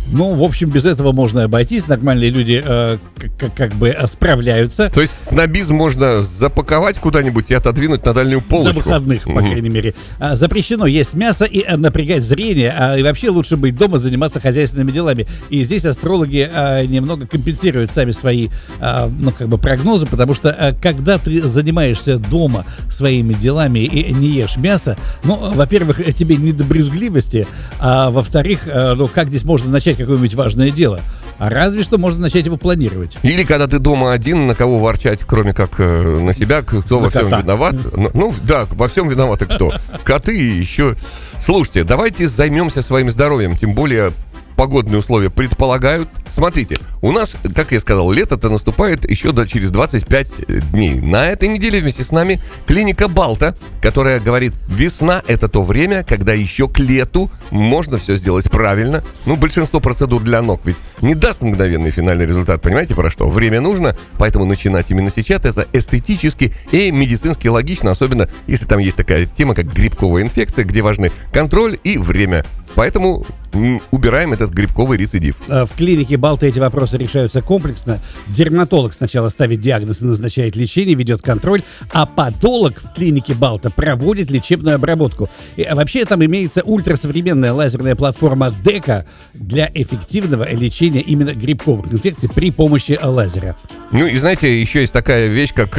Ну, в общем, без этого можно обойтись. Нормальные люди как бы справляются. То есть снобизм можно запаковать куда-нибудь и отодвинуть на дальнюю полочку. До выходных, по крайней мере. Запрещено есть мясо и напрягать зрение. И вообще лучше быть дома, заниматься хозяйственными делами. И здесь астрологи немного компенсируют сами свои прогнозы, потому что когда ты занимаешься дома своими делами и не ешь мясо, во-первых, тебе не до брюзгливости, а во-вторых, как здесь можно начать какое-нибудь важное дело? А разве что можно начать его планировать. Или когда ты дома один, на кого ворчать, кроме как на себя, кто во всем виноват. Да, во всем виноваты кто? Коты и еще. Слушайте, давайте займемся своим здоровьем, тем более погодные условия предполагают. Смотрите, у нас, как я сказал, лето-то наступает еще через 25 дней. На этой неделе вместе с нами клиника Балта, которая говорит, весна — это то время, когда еще к лету можно все сделать правильно. Большинство процедур для ног ведь не даст мгновенный финальный результат, понимаете, про что? Время нужно, поэтому начинать именно сейчас это эстетически и медицински логично, особенно если там есть такая тема, как грибковая инфекция, где важны контроль и время. Поэтому убираем этот грибковый рецидив. В клинике Балта эти вопросы решаются комплексно. Дерматолог сначала ставит диагноз и назначает лечение, ведет контроль, а подолог в клинике Балта проводит лечебную обработку. И вообще там имеется ультрасовременная лазерная платформа ДЕКА для эффективного лечения именно грибковых инфекций при помощи лазера. И знаете, еще есть такая вещь, как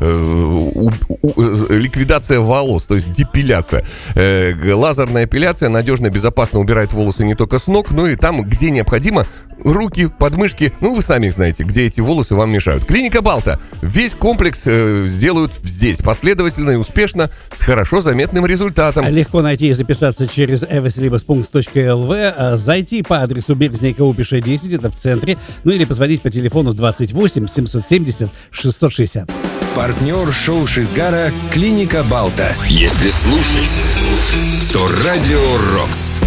ликвидация волос, то есть депиляция. Лазерная эпиляция надежно, безопасно убирает волосы не только с ног, но и там, где необходимо, руки, подмышки, вы сами их знаете, где эти волосы вам мешают. Клиника Балта. Весь комплекс сделают здесь, последовательно и успешно, с хорошо заметным результатом. Легко найти и записаться через evasilibus.lv, зайти по адресу Березника Упиша 10, это в центре, или позвонить по телефону 28 770 660. Партнер шоу Шизгара — клиника Балта. Если слушать, то Радио Рокс.